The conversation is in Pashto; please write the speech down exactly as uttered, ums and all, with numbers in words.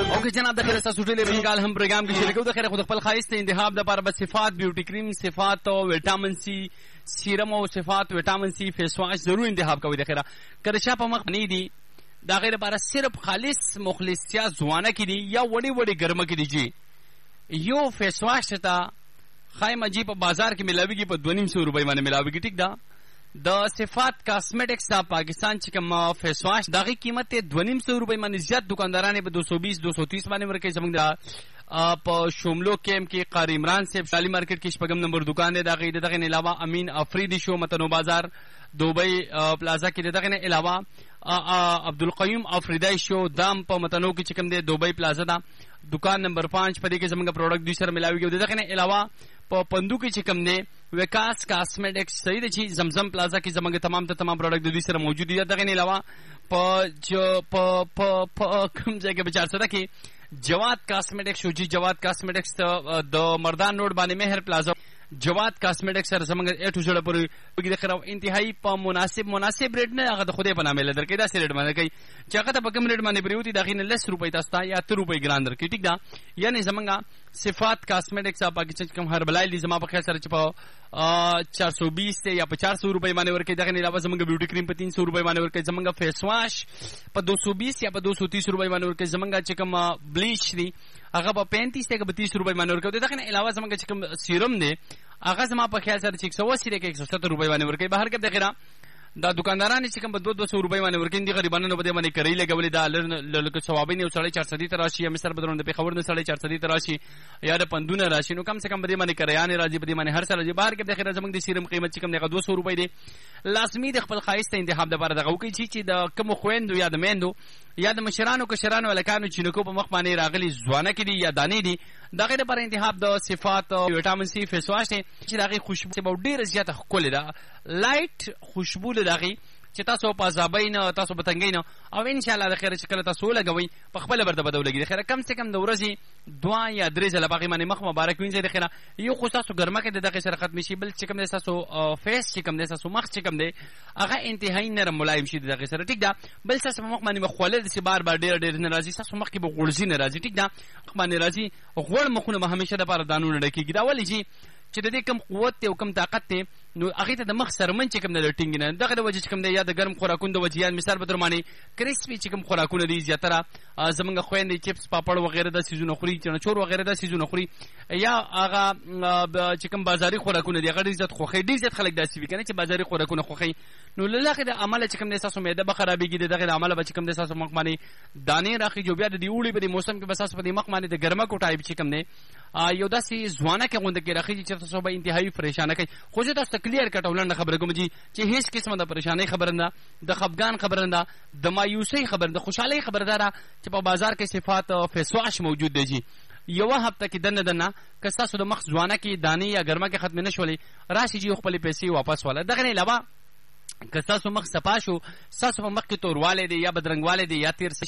اوکے جناب د خیر تاسو ټول ریګال هم پروګرام کې شریکو د خیر خود خپل خاص ته انتخاب د لپاره بس صفات بیوټي کریم صفات او وټامین سی سیرم او صفات وټامین سی فیس واش ضرور انتخاب کوئ د خیر کله چې په مخ نه دي دا غیر لپاره صرف خالص مخلصیا زوانه کې دي یا وړي وړي ګرمه کې دي جی یو فیس واش ته خایمه جی په بازار کې ملاويږي په دو نیم سو روپۍ باندې ملاويږي ټیک ده د صفات کاسمیټکس دا پاکستان چې کوم فیس واش دغه قیمت دو نیم سو روپۍ باندې زیات دکاندارانو په دو سو بیس دو سو تیس باندې ورکوي زموږ د په شوملو کیمپ کې قاری عمران صاحب شالی مارکیټ کې شپږم نمبر دکان دی دغه دغه نه علاوه امین افریدی شو متنو بازار دوبۍ پلازا کې دغه نه علاوه عبدالقیوم افریدی شو دام په متنو کې چې کوم دی دوبۍ پلازا دا دکان نمبر پانچ په دې کې زموږ پروډکټ دوی سره ملاويږي دغه نه علاوه په پندو کې چې کوم دی وکاس کاسمیټکس صحیح دی چې زمزم پلازا کې زموږ تمام ته تمام پروډکټ دوی سره موجود دي دغه نه علاوه په په په کوم ځای کې په چار سده کې جواد کاسمیټکس شو جی جواد کاسمیټکس د مردان روډ باندې مهر پلازا جواد کاسمیټکس سره زموږ اے ټو زیډ پورې وګړي خراب انتهایی په مناسب مناسب ریټ نه هغه د خوده په نامه لدر کې دا سي ریټ باندې کوي چې هغه ته په کوم ریټ باندې پریوتی دغه نه لس روپۍ تاسو ته یا اتر روپۍ ګران درکې ټیک ده یعنی زمونږه صفات کاسمیټکس په کې کوم هربلای دي زما په خیر سره چې په چار سو بیس یا په چار سو روپۍ باندې ورکې دغه نه علاوه زمونږ بیوټي کریم په تین سو روپۍ باندې ورکې زمونږ فیس واش په دو سو بیس یا په دو سو تیس روپۍ باندې ورکې زمونږ چې کوم بلیچ دي هغه په پینتیس یا په تیس روپۍ باندې ورکې دغه نه علاوه زمونږ چې کوم سیرم دی هغه زما په خیال سره چې ایک سو اسی کې ایک سو ستر روپۍ باندې ورکې بهر کې دغه دا دکانداران چې کوم په دو دو سو روپۍ باندې ورکې دي غریبانو په دې باندې کوي لګولې دا لکه ثوابین یو سړی چار سو ته راشي یا مصر بدرون د پیښور نه سړی چار سو ته راشي یا د پندونه راشي نو کم سے کم په دې باندې کریانه راځي په دې باندې هر سره چې بهر کې دغه زمنګ د سیرم قیمت چې کوم دغه دو سو روپۍ دی لازمي د خپل خایسته انتخاب د لپاره دغه کوي چې د کوم خويندو یا د میندو یا د مشرانو کشرانو الکانو چې نو په مخ باندې راغلي ځوانه کې دي یا دانې دي دغه لپاره انتخاب د صفات وټامین سی فیس واش دی چې دغه خوشبو به ډیره زیاته ښکلې ده لایټ خوشبو دغه چې تاسو په ځابین تاسو بتنګین او ان شاء الله د خیر شکل تاسو لګوي په خپل برده بدو لګي د خیر کم سے کم د ورځې دوا یا درې ځله باقي باندې مخ مبارک وینځي د خیر یو خو تاسو ګرمه کې دغه سره ختم شي بل چې کوم د تاسو فیس چې کوم د تاسو مخ چې کوم دی هغه انتهایی نرم ملایم شي دغه سره ټیک ده بل تاسو مخ باندې مخولل سي بار بار ډیر ډیر ناراضي تاسو مخ کې به غړزي ناراضي ټیک ده مخ باندې راضي غوړ مخونه به همیشه د بار دانونه ډکیږي دا ولې چې چې د دې کم قوت ته او کم طاقت ته نو هغه ته د مخ سرمن چې کم نه لټینګ نه دغه د وجه چې کم دی یا د ګرم خوراکونو د وجه یا مثال به درمانی کریسپي چې کم خوراکونه دي زیاتره زمونږ خويندې چپس پاپړ وغیرہ د سيزونه خوري چنچور وغیرہ د سيزونه خوري یا هغه چې کم بازاري خوراکونه دي هغه ډیر زیات خوخي ډیر زیات خلک داسي وي کنه چې بازاري خوراکونه خوخي نو لږه د عمل چې کم د اساسو معده به خرابېږي دغه د عمل به چې کم د اساسو مخ باندې دانې راخي جو بیا د دیوړي په موسم کې بس اساس په مخ باندې د ګرمه کوټای چې کم نه یو داسې ځوانه کې غونډه کې راخي چې تاسو به انتهایی پریشانه کوي خو زه تاسو کلیر کټولنه خبره کوم چې هیڅ قسمه د پریشانۍ خبره نه د خفګان خبره نه د مایوسۍ خبره د خوشحالۍ خبره ده چې په بازار کې صفات فیس واش موجود دی یو هفته کې دنه دنه که تاسو د مخ ځوانه کې دانې یا ګرمه کې ختم نه شولې راشي چې خپل پیسې واپس ولا دغه نه علاوه که تاسو مخ صفا شو تاسو په مخ کې تورواله دی یا بدرنګواله دی یا تیر